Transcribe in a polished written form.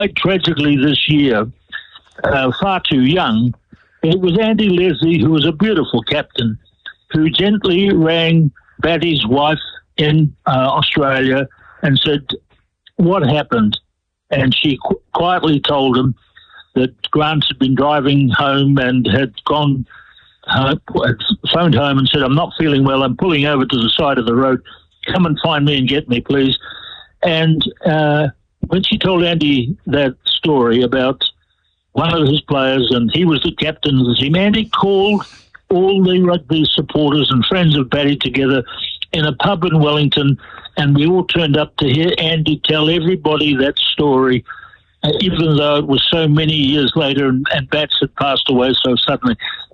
tragically this year, far too young. It was Andy Leslie, who was a beautiful captain, who gently rang Batty's wife in Australia and said, "What happened?" And she quietly told him that Grant had been driving home and had gone phoned home and said, "I'm not feeling well. I'm pulling over to the side of the road. Come and find me and get me, please." And when she told Andy that story about one of his players, and he was the captain of the team, Andy called all the rugby supporters and friends of Batty together in a pub in Wellington, and we all turned up to hear Andy tell everybody that story, even though it was so many years later and Bats had passed away so suddenly.